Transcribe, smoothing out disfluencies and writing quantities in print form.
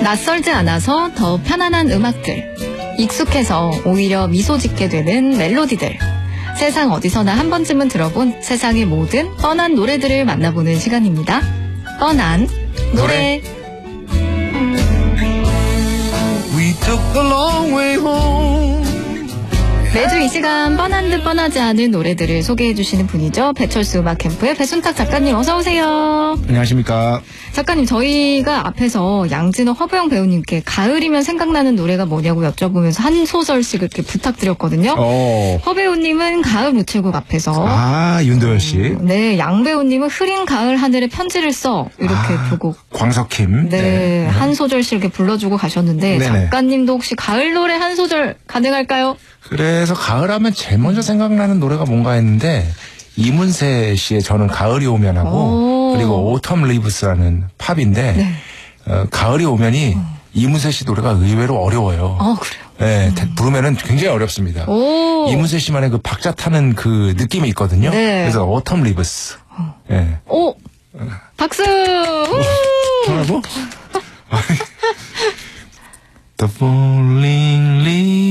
낯설지 않아서 더 편안한 음악들, 익숙해서 오히려 미소 짓게 되는 멜로디들, 세상 어디서나 한 번쯤은 들어본 세상의 모든 뻔한 노래들을 만나보는 시간입니다. 뻔한 노래. We took the long way home. 매주 이 시간 뻔한 듯 뻔하지 않은 노래들을 소개해 주시는 분이죠. 배철수 음악캠프의 배순탁 작가님, 어서 오세요. 안녕하십니까. 작가님, 저희가 앞에서 양진호 허부영 배우님께 가을이면 생각나는 노래가 뭐냐고 여쭤보면서 한 소절씩 이렇게 부탁드렸거든요. 허 배우님은 가을 우체국 앞에서, 윤도현 씨. 네, 양 배우님은 흐린 가을 하늘에 편지를 써, 이렇게 두 곡. 광석킴. 네, 한 소절씩 이렇게 불러주고 가셨는데, 네네. 작가님도 혹시 가을 노래 한 소절 가능할까요? 그래서 가을하면 제일 먼저 생각나는 노래가 뭔가 했는데 이문세 씨의 저는 가을이 오면 하고 그리고 오텀 리브스라는 팝인데 네. 가을이 오면이 이문세 씨 노래가 의외로 어려워요. 그래요? 네, 부르면은 굉장히 어렵습니다. 이문세 씨만의 그 박자 타는 그 느낌이 있거든요. 네. 그래서 오텀 리브스. 네. 오! 박수! 뭐라고? The falling leaves